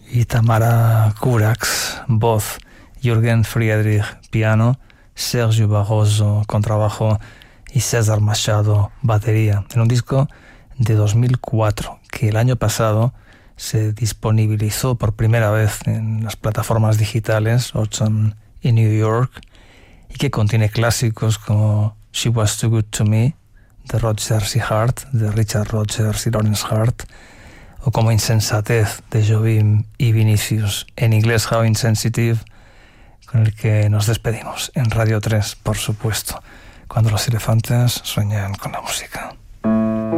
y Tamara Kurax, voz, Jürgen Friedrich, piano, Sergio Barroso, contrabajo y César Machado, batería, en un disco de 2004 que el año pasado se disponibilizó por primera vez en las plataformas digitales Autumn in New York y que contiene clásicos como She Was Too Good to Me de Rodgers y Hart, de Richard Rodgers y Lawrence Hart, o como Insensatez de Jobim y Vinicius, en inglés How Insensitive, con el que nos despedimos en Radio 3, por supuesto, cuando los elefantes sueñan con la música.